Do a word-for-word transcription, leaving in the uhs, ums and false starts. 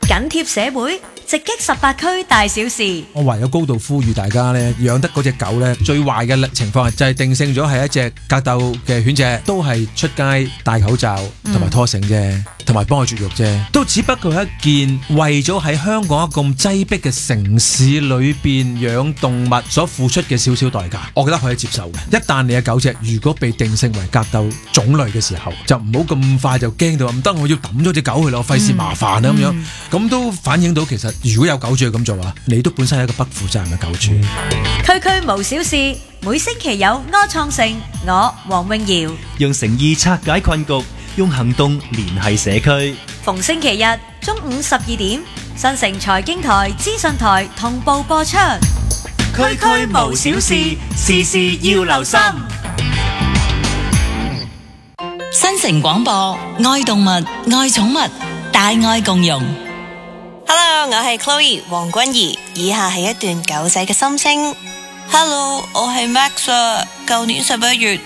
緊貼社會，直擊十八區大小事。 我唯有高度呼籲大家咧，養得嗰隻狗咧，最壞嘅情況就係定性咗係一隻格鬥嘅犬隻，都係出街戴口罩同埋拖繩啫，同埋幫佢絕育啫，都只不過係一件為咗喺香港一個咁擠迫嘅城市裏邊養動物所付出嘅少少代價，我覺得可以接受嘅。一旦你嘅狗隻如果被定性為格鬥種類嘅時候，就唔好咁快就驚到唔得，我要抌咗隻狗去咯，費事麻煩啦咁樣，咁都反映到其實如果有狗主咁做啊，你都本身係一個不負責任嘅狗主。 區區無小事，每星期有柯創盛，我黃詠瑤用誠意拆解困局，用行動聯繫社區。 逢星期日中午十二點，新城財經台、資訊台同步播出。 區區無小事，事事要留心。 新城廣播，愛動物，愛寵物，大愛共融。 Hello， 我係 Chloe 黃君怡，以下係一段狗仔嘅心聲。Hello， 我係 Max。舊年十一月